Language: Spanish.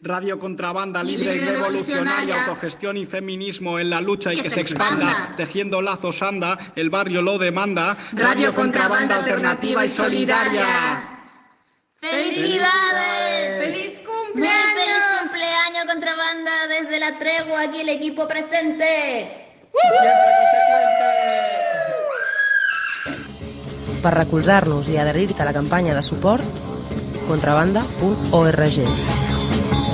Radio Contrabanda, libre y revolucionaria, autogestión y feminismo en la lucha y que se expanda, tejiendo lazos anda, el barrio lo demanda. Radio Contrabanda, alternativa y solidaria. ¡Felicidades! ¡Feliz cumpleaños! ¡Muy feliz cumpleaños, Contrabanda! Desde La Tregua, aquí el equipo presente. Per recolzar-nos i adherir-te a la campanya de suport, contrabanda.org.